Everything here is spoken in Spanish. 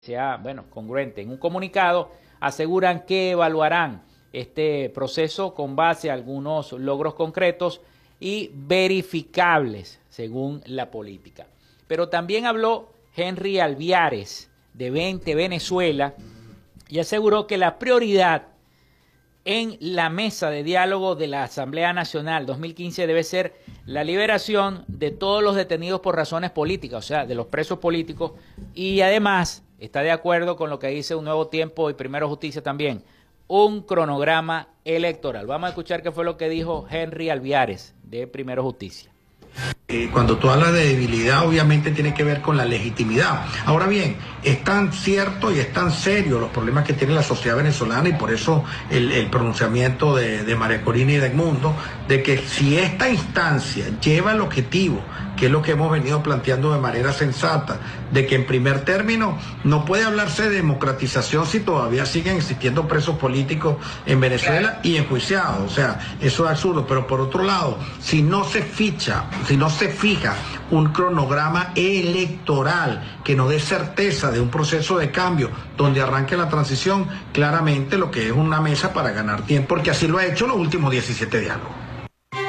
sea, bueno, congruente. En un comunicado aseguran que evaluarán este proceso con base a algunos logros concretos y verificables según la política. Pero también habló Henry Alviares de 20 Venezuela y aseguró que la prioridad en la mesa de diálogo de la Asamblea Nacional 2015 debe ser la liberación de todos los detenidos por razones políticas, o sea, de los presos políticos, y además está de acuerdo con lo que dice Un Nuevo Tiempo y Primero Justicia también, un cronograma electoral. Vamos a escuchar qué fue lo que dijo Henry Alviares de Primero Justicia. Cuando tú hablas de debilidad, obviamente tiene que ver con la legitimidad. Ahora bien, es tan cierto y es tan serio los problemas que tiene la sociedad venezolana, y por eso el pronunciamiento de María Corina y de Edmundo, de que si esta instancia lleva el objetivo, que es lo que hemos venido planteando de manera sensata, de que en primer término no puede hablarse de democratización si todavía siguen existiendo presos políticos en Venezuela y enjuiciados. O sea, eso es absurdo. Pero por otro lado, si no se fija un cronograma electoral que nos dé certeza de un proceso de cambio donde arranque la transición, claramente lo que es una mesa para ganar tiempo, porque así lo ha hecho los últimos 17 diálogos.